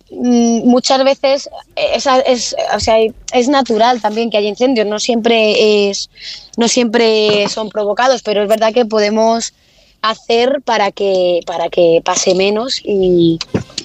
muchas veces es natural también que haya incendios, no siempre son provocados, pero es verdad que podemos hacer para que pase menos y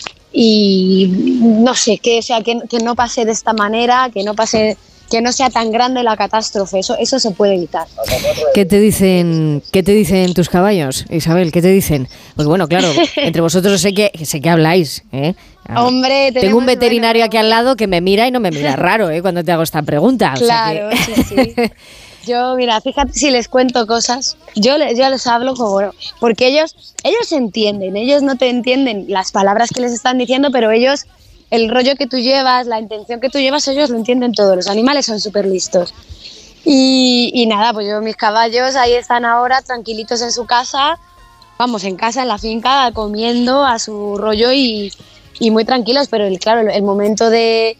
no sé, que no pase de esta manera, que no sea tan grande la catástrofe, eso se puede evitar. ¿Qué te dicen tus caballos, Isabel? ¿Qué te dicen? Porque bueno, claro, entre vosotros sé que habláis, ¿eh? Hombre, tengo un veterinario aquí al lado que me mira y no me mira raro, cuando te hago esta pregunta. Claro, o sea que... sí. Yo, mira, fíjate si les cuento cosas, yo les hablo como, porque ellos entienden, ellos no te entienden las palabras que les están diciendo, pero ellos, el rollo que tú llevas, la intención que tú llevas, ellos lo entienden todo, los animales son súper listos. Y nada, pues mis caballos ahí están ahora tranquilitos en su casa, en la finca, comiendo a su rollo y muy tranquilos, pero claro, el momento de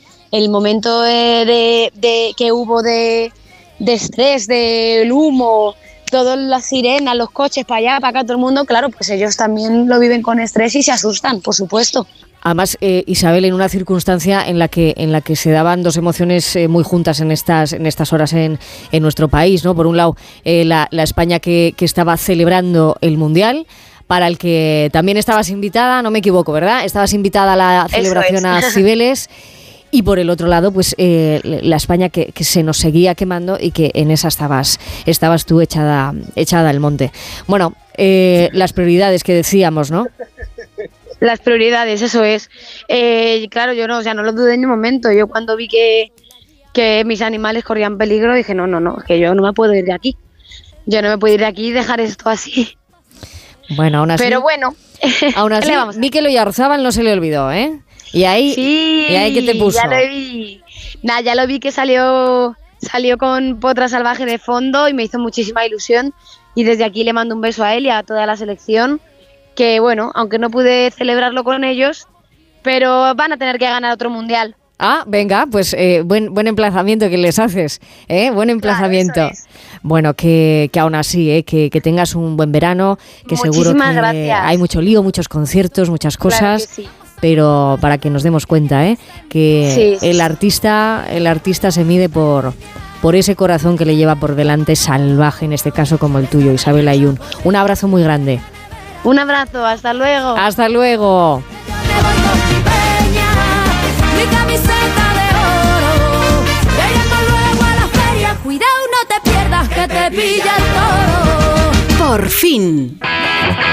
que hubo de estrés, del humo, todas las sirenas, los coches para allá, para acá, todo el mundo, claro, pues ellos también lo viven con estrés y se asustan, por supuesto. Además, Isabel, en una circunstancia en la que se daban dos emociones muy juntas en estas horas en nuestro país, ¿no? Por un lado, la España que estaba celebrando el Mundial, para el que también estabas invitada, no me equivoco, ¿verdad? Estabas invitada a la celebración a Cibeles. Y por el otro lado, pues la España que se nos seguía quemando y que en esa estabas tú echada al monte. Bueno, las prioridades que decíamos, ¿no? Las prioridades, eso es. Claro, yo no lo dudé en un momento. Yo cuando vi que mis animales corrían peligro, dije, no, que yo no me puedo ir de aquí. Yo no me puedo ir de aquí y dejar esto así. Bueno, aún así... Pero bueno. Aún así, Mikel Oyarzábal no se le olvidó, ¿eh? Y ahí ¿qué te puso? Ya lo vi. Ya lo vi que salió con Potra Salvaje de fondo y me hizo muchísima ilusión. Y desde aquí le mando un beso a él y a toda la selección. Que bueno, aunque no pude celebrarlo con ellos, pero van a tener que ganar otro mundial. Ah, venga, pues buen emplazamiento que les haces, buen emplazamiento. Claro, eso es. Bueno, que aún así, que tengas un buen verano, que seguro que gracias. Hay mucho lío, muchos conciertos, muchas cosas. Claro que sí. Pero para que nos demos cuenta, que sí. El artista se mide por ese corazón que le lleva por delante, salvaje en este caso como el tuyo, Isabel Ayun. Un abrazo muy grande. Un abrazo, hasta luego. Hasta luego. Mi camiseta de oro, llegando luego a la feria, cuidado no te pierdas que te pilla el toro. Por fin.